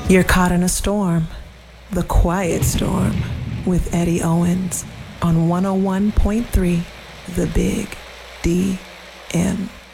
You're caught in a storm, the quiet storm, with Eddie Owens on 101.3 The Big DM.